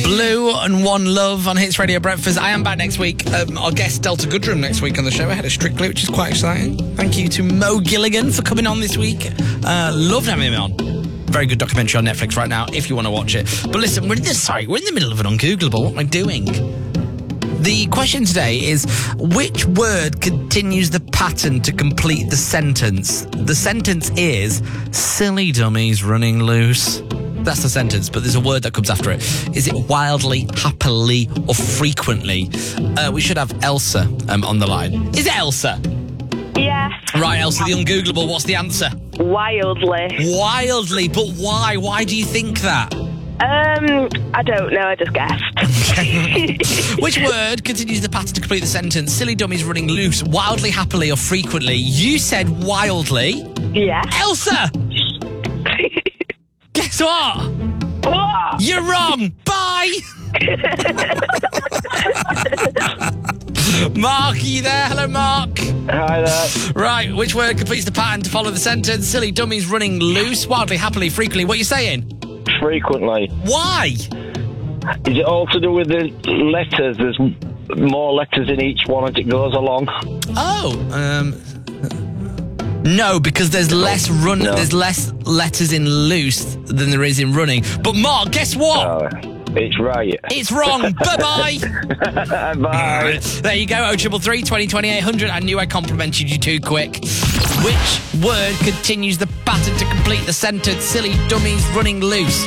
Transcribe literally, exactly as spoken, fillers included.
Blue and One Love on Hits Radio Breakfast. I am back next week. Um, our guest, Delta Goodrem, next week on the show. I had a Strictly, which is quite exciting. Thank you to Mo Gilligan for coming on this week. Uh, loved having him on. Very good documentary on Netflix right now, if you want to watch it. But listen, we're in this, sorry, we're in the middle of an Ungoogleable. What am I doing? The question today is, which word continues the pattern to complete the sentence? The sentence is, silly dummies running loose. That's the sentence, but there's a word that comes after it. Is it wildly, happily, or frequently? Uh, we should have Elsa um, on the line. Is it Elsa? Yes. Right, Elsa, the Ungoogleable, what's the answer? Wildly. Wildly, but why? Why do you think that? Um, I don't know, I just guessed. Which word continues the pattern to complete the sentence? Silly dummies running loose, wildly, happily, or frequently? You said wildly. Yeah. Elsa! Guess what? What? You're wrong. Bye. Mark, are you there? Hello, Mark. Hi there. Right, which word completes the pattern to follow the sentence? Silly dummies running loose, wildly, happily, frequently. What are you saying? Frequently. Why? Is it all to do with the letters? There's more letters in each one as it goes along. Oh, um... No, because there's less run. No. There's less letters in loose than there is in running. But Mark, guess what? Oh, it's right. It's wrong. Bye-bye. Bye. There you go. oh triple three, twenty, twenty-eight hundred. I knew I complimented you too quick. Which word continues the pattern to complete the sentence? Silly dummies running loose.